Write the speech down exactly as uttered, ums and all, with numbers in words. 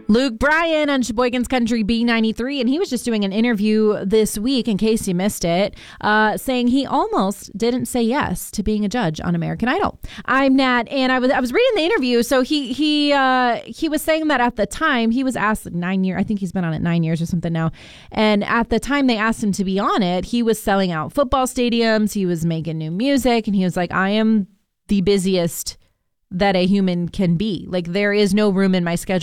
Luke Bryan on Sheboygan's Country B ninety-three, and he was just doing an interview this week, in case you missed it, uh, saying he almost didn't say yes to being a judge on American Idol. I'm Nat, and I was I was reading the interview. So he he uh, he was saying that at the time he was asked like nine years. I think he's been on it nine years or something now. And at the time they asked him to be on it, he was selling out football stadiums. He was making new music, and he was like, "I am the busiest that a human can be. Like, there is no room in my schedule